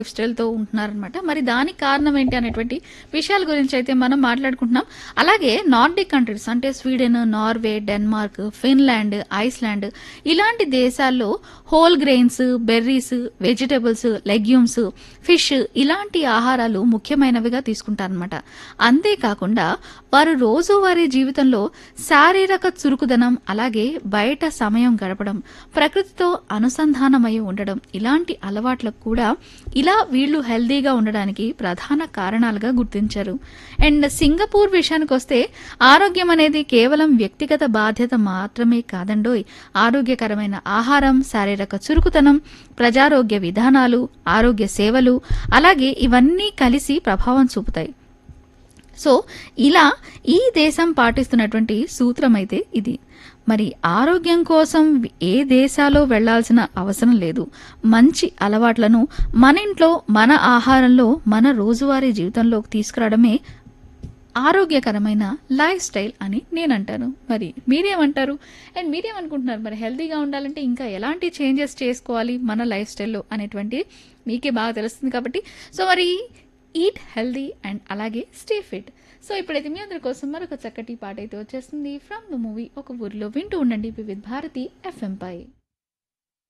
స్టైల్‌తో ఉంటున్నారనమాట. మరి దానికి కారణం ఏంటి అనేటువంటి విషయాల గురించి అయితే మనం మాట్లాడుకుంటున్నాం. అలాగే నార్డిక్ కంట్రీస్ అంటే Sweden, Norway, Denmark, Finland, Iceland ఇలాంటి దేశాల్లో whole grains, berries, vegetables, legumes, fish ఇలాంటి ఆహారాలు ముఖ్యమైనవిగా తీసుకుంటారనమాట. అంతేకాకుండా వారు రోజువారీ జీవితంలో శారీరక చురుకుదనం, అలాగే బయట సమయం గడపడం, ప్రకృతితో అనుసంధానమై ఉండడం ఇలాంటి అలవాట్లకు కూడా ఇలా వీళ్ళు హెల్దీగా ఉండడానికి ప్రధాన కారణాలుగా గుర్తించారు. అండ్ సింగపూర్ విషయానికి వస్తే ఆరోగ్యం అనేది కేవలం వ్యక్తిగత బాధ్యత మాత్రమే కాదండోయ్. ఆరోగ్యకరమైన ఆహారం, శారీరక చురుకుతనం, ప్రజారోగ్య విధానాలు, ఆరోగ్య సేవలు అలాగే ఇవన్నీ కలిసి ప్రభావం చూపుతాయి. సో ఇలా ఈ దేశం పాటిస్తున్నటువంటి సూత్రం అయితే ఇది. మరి ఆరోగ్యం కోసం ఏ దేశాలో వెళ్లాల్సిన అవసరం లేదు. మంచి అలవాట్లను మన ఇంట్లో, మన ఆహారంలో, మన రోజువారీ జీవితంలోకి తీసుకురావడమే ఆరోగ్యకరమైన లైఫ్ స్టైల్ అని నేనంటాను. మరి మీరేమంటారు? అండ్ మీరేమనుకుంటున్నారు? మరి హెల్తీగా ఉండాలంటే ఇంకా ఎలాంటి చేంజెస్ చేసుకోవాలి మన లైఫ్ స్టైల్లో అనేటువంటి మీకే బాగా తెలుస్తుంది కాబట్టి సో మరి ఈట్ హెల్దీ అండ్ అలాగే స్టే ఫిట్. సో ఇప్పుడైతే మీ అందరి కోసం మరొక చక్కటి పాట అయితే వచ్చేస్తుంది ఫ్రమ్ ద మూవీ ఒక ఊరిలో. వింటూ ఉండండి వివిధ భారతి FM పై.